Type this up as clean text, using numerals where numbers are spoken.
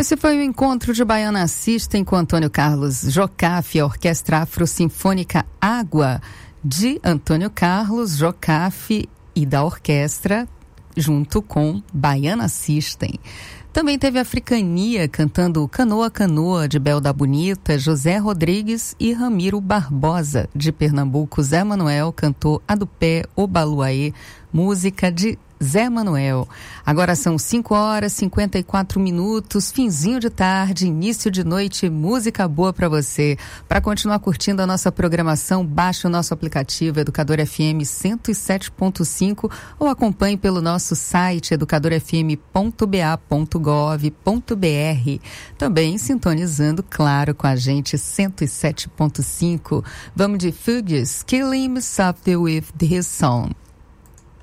Esse foi o encontro de Baiana System com Antônio Carlos Jocafe, a Orquestra Afro-Sinfônica Água, de Antônio Carlos Jocafe e da orquestra, junto com Baiana System. Também teve Africania cantando Canoa Canoa, de Bel da Bonita, José Rodrigues e Ramiro Barbosa, de Pernambuco. Zé Manuel cantou A do Pé, O Baluaê, música de Zé Manuel. Agora são 5h54, finzinho de tarde, início de noite, música boa para você. Para continuar curtindo a nossa programação, baixe o nosso aplicativo Educador FM 107.5 ou acompanhe pelo nosso site educadorfm.ba.gov.br. Também sintonizando, claro, com a gente 107.5. Vamos de Fugees, Killing Me Softly with His Song.